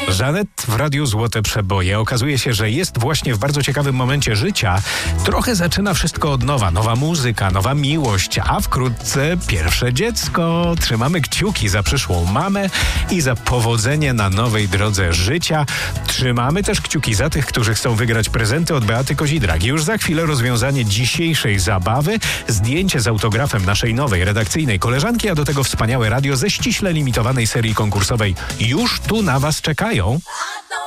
Żanet w Radiu Złote Przeboje. Okazuje się, że jest właśnie w bardzo ciekawym momencie życia. Trochę zaczyna wszystko od nowa. Nowa muzyka, nowa miłość, a wkrótce pierwsze dziecko. Trzymamy kciuki za przyszłą mamę i za powodzenie na nowej drodze życia. Trzymamy też kciuki za tych, którzy chcą wygrać prezenty od Beaty Kozidrak. Już za chwilę rozwiązanie dzisiejszej zabawy, zdjęcie z autografem naszej nowej redakcyjnej koleżanki, a do tego wspaniałe radio ze ściśle limitowanej serii konkursowej już tu na Was czekają.